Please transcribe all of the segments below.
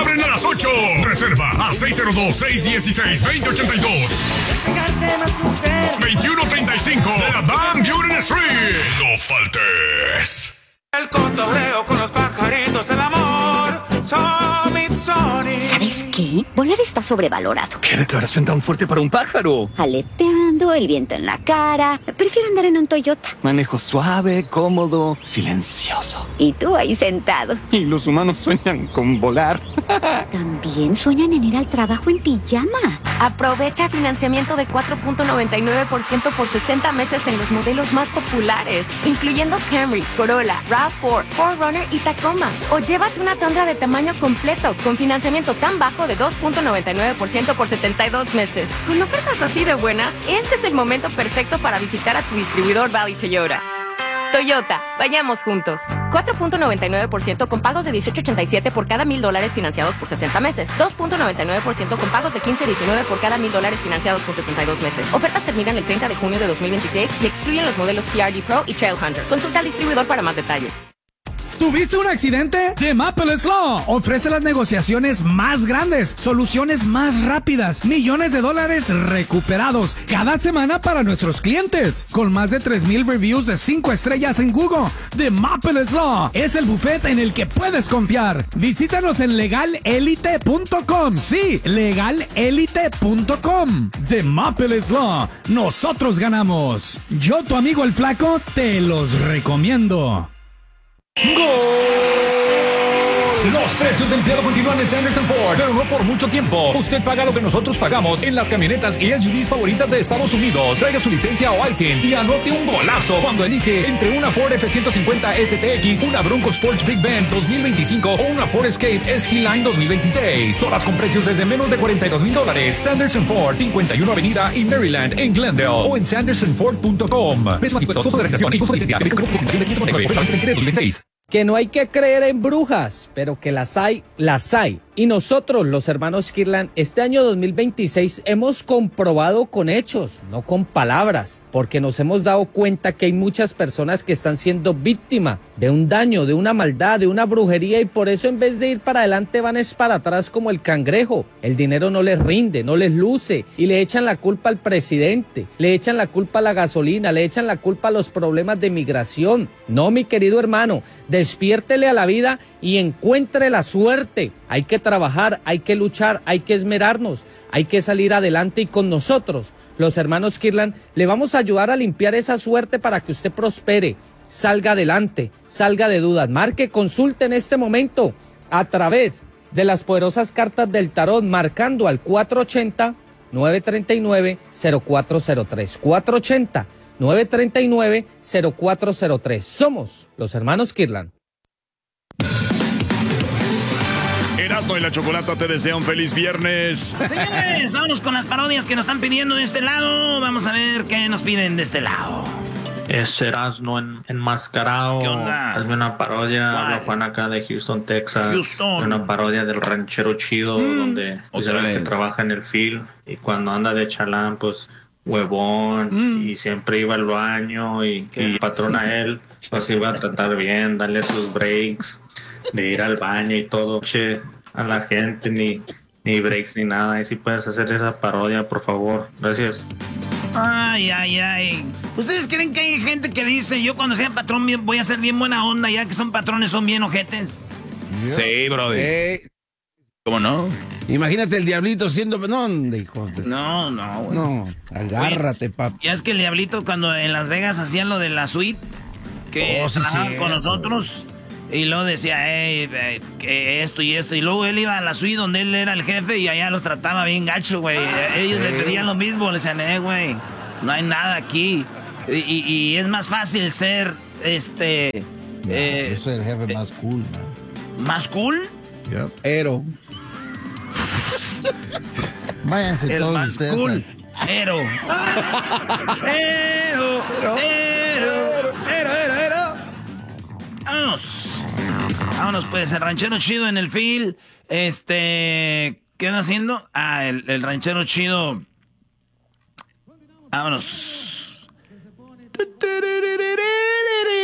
abren a las 8. Reserva a 602-616-2082. 2135 de la Van Buren Street. No faltes. El cotorreo con los pajaritos del amor. Tommy, Tony. ¿Sabes qué? Volar está sobrevalorado. ¿Qué declaración tan fuerte para un pájaro? Aleteando, el viento en la cara. Prefiero andar en un Toyota. Manejo suave, cómodo, silencioso. Y tú ahí sentado. Y los humanos sueñan con volar. También sueñan en ir al trabajo en pijama. Aprovecha financiamiento de 4.99% por 60 meses en los modelos más populares, incluyendo Camry, Corolla, RAV4, 4Runner y Tacoma. O llévate una Tundra de tamaño completo con financiamiento tan bajo de 2.99% por 72 meses. Con ofertas así de buenas, este es el momento perfecto para visitar a tu distribuidor Valley Toyota. Toyota, vayamos juntos. 4.99% con pagos de $18.87 por cada $1,000 financiados por 60 meses. 2.99% con pagos de $15.19 por cada $1,000 financiados por 72 meses. Ofertas terminan el 30 de junio de 2026 y excluyen los modelos TRD Pro y Trailhunter. Consulta al distribuidor para más detalles. ¿Tuviste un accidente? The Maples Law ofrece las negociaciones más grandes, soluciones más rápidas, millones de dólares recuperados cada semana para nuestros clientes. Con más de 3,000 reviews de 5 estrellas en Google, The Maples Law es el buffet en el que puedes confiar. Visítanos en legalelite.com. Sí, legalelite.com. The Maples Law. Nosotros ganamos. Yo, tu amigo el Flaco, te los recomiendo. ¡Gol! Los precios de empleado continúan en Sanderson Ford, pero no por mucho tiempo. Usted paga lo que nosotros pagamos en las camionetas y SUVs favoritas de Estados Unidos. Traiga su licencia o ITIN y anote un golazo cuando elige entre una Ford F-150 STX, una Bronco Sports Big Bend 2025 o una Ford Escape ST-Line 2026. Todas con precios desde menos de $42,000. Sanderson Ford, 51 Avenida y Maryland en Glendale o en sandersonford.com. Precios más impuestos, costo de registración y costo de licencia. Que no hay que creer en brujas, pero que las hay, las hay. Y nosotros, los hermanos Kirlan, este año 2026 hemos comprobado con hechos, no con palabras, porque nos hemos dado cuenta que hay muchas personas que están siendo víctimas de un daño, de una maldad, de una brujería, y por eso en vez de ir para adelante van es para atrás como el cangrejo. El dinero no les rinde, no les luce, y le echan la culpa al presidente, le echan la culpa a la gasolina, le echan la culpa a los problemas de migración. No, mi querido hermano, despiértele a la vida y encuentre la suerte. Hay que trabajar, hay que luchar, hay que esmerarnos, hay que salir adelante, y con nosotros, los hermanos Kirlan, le vamos a ayudar a limpiar esa suerte para que usted prospere, salga adelante, salga de dudas. Marque, consulte en este momento a través de las poderosas cartas del tarot, marcando al 480-939-0403. 480-939-0403. Somos los hermanos Kirlan. Erasmo y la Chocolata te desea un feliz viernes. Señores, vámonos con las parodias que nos están pidiendo de este lado. Vamos a ver qué nos piden de este lado. Es Erasmo enmascarado. ¿Qué onda? Hazme una parodia. Habla Juan acá de Houston, Texas. Houston. Una parodia del ranchero chido, donde pues, ya ves que trabaja en el field. Y cuando anda de chalán, pues huevón. Y siempre iba al baño. Y el patrón a él, pues iba a tratar bien, darle sus breaks de ir al baño y todo. Che, a la gente ni breaks ni nada. Y si puedes hacer esa parodia, por favor. Gracias. Ay. ¿Ustedes creen que hay gente que dice, yo cuando sea patrón voy a ser bien buena onda, ya que son patrones, son bien ojetes? Sí, brother. ¿Cómo no? Imagínate el diablito siendo... No, hijo de... No, güey. No, agárrate, papi. Ya es que el diablito cuando en Las Vegas hacían lo de la suite, que trabajaban con nosotros... Y luego decía, que esto y esto. Y luego él iba a la suite donde él era el jefe y allá los trataba bien gacho, güey. Ellos le pedían lo mismo, le decían, güey, no hay nada aquí. Y es más fácil ser, Ese es el jefe más cool, man. ¿Más cool? Yep. Pero... Váyanse el todos más ustedes. Cool. Ero. Vámonos pues, el ranchero chido en el field. ¿Qué anda haciendo? El ranchero chido. Vámonos.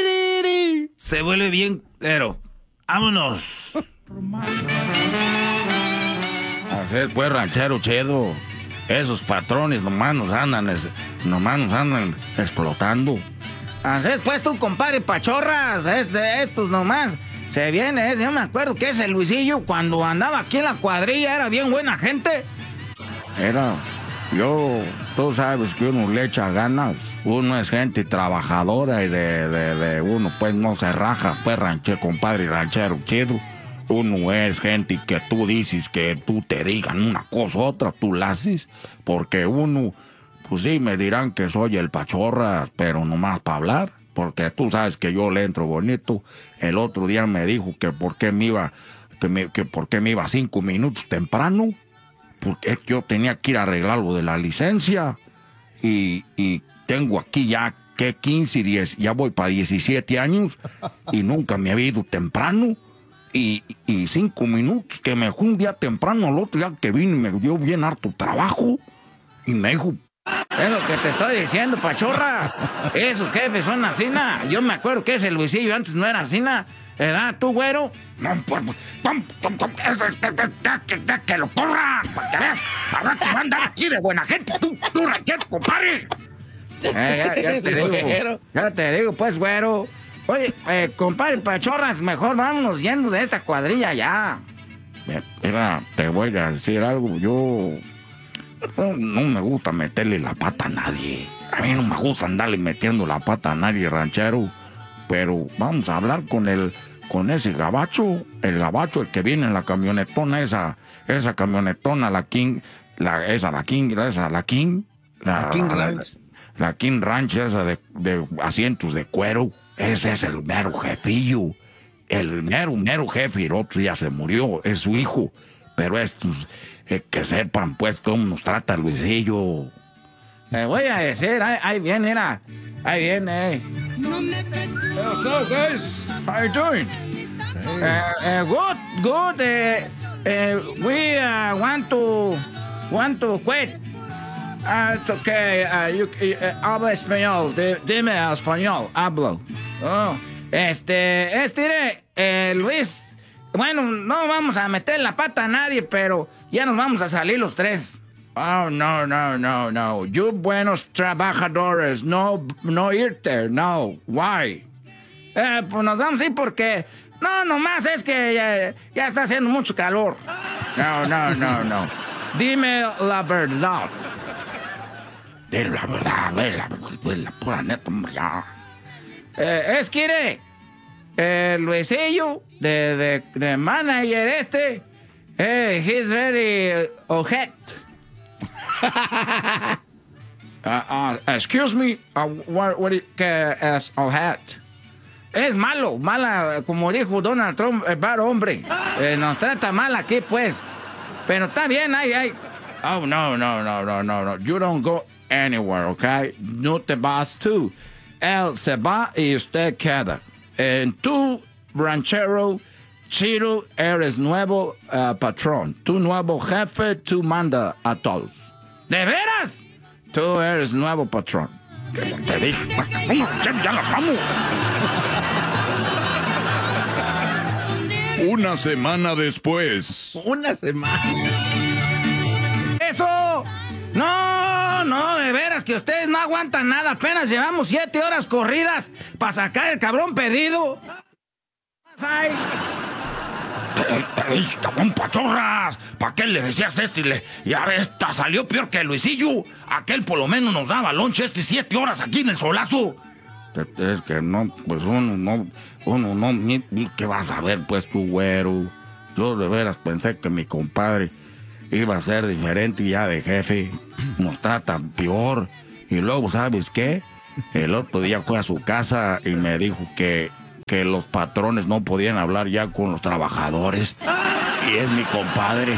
Se vuelve bien, pero vámonos. es pues ranchero chido. Esos patrones nomás nos andan explotando. Así es pues tú, compadre Pachorras, estos nomás se viene, yo me acuerdo que ese Luisillo cuando andaba aquí en la cuadrilla era bien buena gente. Tú sabes que uno le echa ganas, uno es gente trabajadora y de uno pues no se raja, pues compadre ranchero chido. Uno es gente que tú dices que tú te digan una cosa u otra, tú la haces, porque uno, pues sí, me dirán que soy el Pachorras, pero nomás para hablar, porque tú sabes que yo le entro bonito. El otro día me dijo que por qué me iba 5 minutos temprano, porque yo tenía que ir a arreglar lo de la licencia, y tengo aquí ya, 15, 10, ya voy para 17 años, y nunca me había ido temprano. Y 5 minutos, que me fue un día temprano, al otro día que vine me dio bien harto trabajo. Y me dijo... Es lo que te estoy diciendo, Pachorra. Esos jefes son asina. Yo me acuerdo que ese Luisillo antes no era asina. ¿Verdad, tú, güero? No, pues... ¡Que lo corran! ¡Para que veas! ¡Ahora te van a andar aquí de buena gente! ¡Tú ranchero, compadre! Ya te digo, pues, güero. Oye, compadre Pachorras, mejor vámonos yendo de esta cuadrilla ya. Mira, te voy a decir algo. Yo no me gusta meterle la pata a nadie. A mí no me gusta andarle metiendo la pata a nadie, ranchero. Pero vamos a hablar con ese gabacho. El gabacho, el que viene en la camionetona, esa camionetona, la King Ranch, esa de asientos de cuero. Ese es el mero jefillo. El mero jefe. Y el otro ya se murió. Es su hijo. Pero estos, que sepan, pues, cómo nos trata Luisillo. Te voy a decir, ahí viene, mira. Ahí viene, What's up, guys? How you doing? Good. We want to quit. It's okay. Habla español. Dime español. Hablo. Oh. Luis. Bueno, no vamos a meter la pata a nadie, pero ya nos vamos a salir los tres. Oh, no. You buenos trabajadores, no irte, no. Why? Pues nos vamos a ir porque... No, nomás es que ya está haciendo mucho calor. No. Dime la verdad. Dile la verdad, la pura neta, hombre, ya. Es que Luisillo, de manager he's very ojete. Excuse me, what es ojete? Es mala, como dijo Donald Trump, el bar hombre. Nos trata mal aquí, pues. Pero está bien, ay. Oh, no. You don't go anywhere, okay? No te vas tú. Él se va y usted queda. Tú, ranchero chido, eres nuevo patrón. Tu nuevo jefe, tú manda a todos. ¿De veras? Tú eres nuevo patrón. Te dije, ya la vamos. Una semana después. Una semana. ¡Eso! No, de veras que ustedes no aguantan nada. Apenas llevamos 7 horas corridas para sacar el cabrón pedido. Te dije, cabrón, Pachorras. ¿Para qué le decías Ya ves, salió peor que Luisillo. Aquel por lo menos nos daba lonche 7 horas aquí en el solazo. Es que no, pues uno no, ni qué vas a ver, pues, tu güero. Yo de veras pensé que mi compadre iba a ser diferente ya de jefe. Nos tratan peor. Y luego, ¿sabes qué? El otro día fue a su casa y me dijo que los patrones no podían hablar ya con los trabajadores. Y es mi compadre.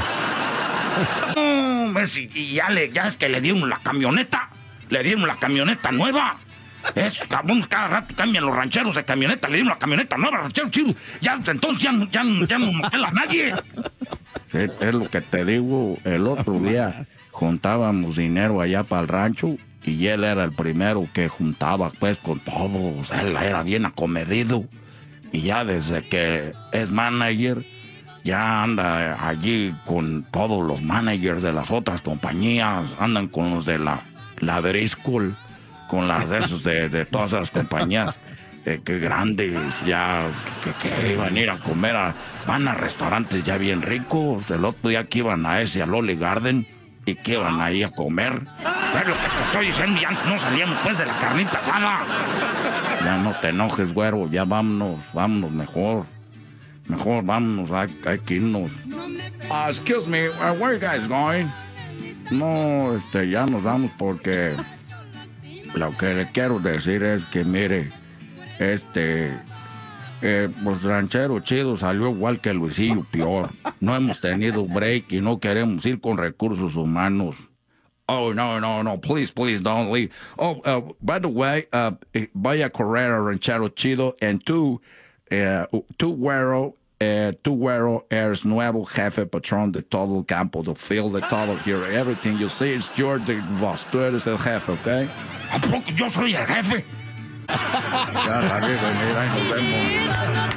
Y ya es que le dieron la camioneta. Le dieron la camioneta nueva. Esos cabrones cada rato cambian los rancheros de camioneta. Le dieron la camioneta nueva, ranchero chido. Ya, entonces ya no nos pela a nadie. Es lo que te digo. El otro día juntábamos dinero allá para el rancho y él era el primero que juntaba pues con todos. Él era bien acomedido. Y ya desde que es manager, ya anda allí con todos los managers de las otras compañías, andan con los de la Driscoll, con las de esos de todas las compañías que grandes, ya que iban a ir a comer, van a restaurantes ya bien ricos. El otro día que iban a ese, al Olive Garden, y que iban ahí a comer. Es lo que te estoy diciendo, ya no salíamos pues de la carnita asada. Ya no te enojes, güero, ya vámonos mejor. Mejor vámonos, hay que irnos. Excuse me, where are you guys going? No, ya nos vamos porque lo que le quiero decir es que, mire, pues Ranchero Chido salió igual que Luisillo, peor. No hemos tenido break y no queremos ir con recursos humanos. Oh, no, please don't leave. Oh, by the way, vaya a correr a Ranchero Chido and tú, Güero, eres nuevo jefe patrón de todo el campo, de field, de todo here. Everything you see, you're the boss. Tú eres el jefe, ¿ok? ¿A poco yo soy el jefe? Ya, arriba, mira, nos vemos.